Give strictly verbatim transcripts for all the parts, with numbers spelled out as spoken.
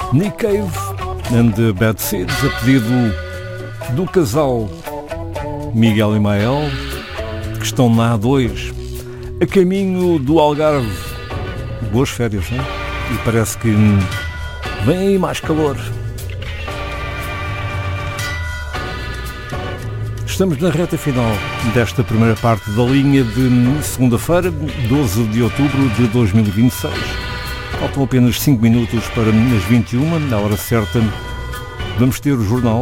Nick Cave and the Bad Seeds, a pedido do casal Miguel e Mael, que estão na A dois, a caminho do Algarve. Boas férias, não é? E parece que vem aí mais calor. Estamos na reta final desta primeira parte da linha de segunda-feira, doze de outubro de dois mil e vinte e seis. Faltam apenas cinco minutos para as vinte e uma, na hora certa vamos ter o jornal.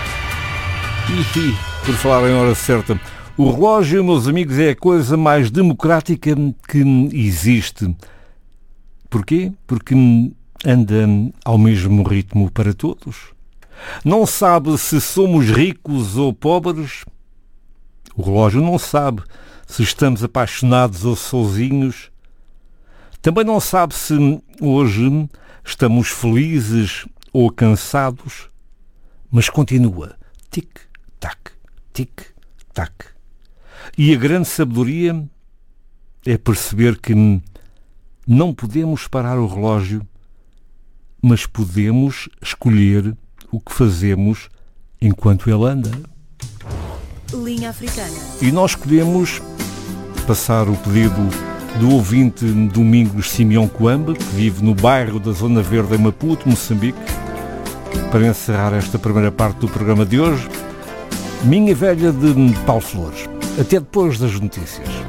E, por falar em hora certa, o relógio, meus amigos, é a coisa mais democrática que existe. Porquê? Porque anda ao mesmo ritmo para todos. Não sabe se somos ricos ou pobres. O relógio não sabe se estamos apaixonados ou sozinhos. Também não sabe se hoje estamos felizes ou cansados. Mas continua. Tic-tac, tic-tac. E a grande sabedoria é perceber que não podemos parar o relógio, mas podemos escolher o que fazemos enquanto ele anda. Linha Africana. E nós escolhemos passar o pedido do ouvinte Domingos Simeão Coamba, que vive no bairro da Zona Verde em Maputo, Moçambique, para encerrar esta primeira parte do programa de hoje. Minha Velha de Paulo Flores. Até depois das notícias.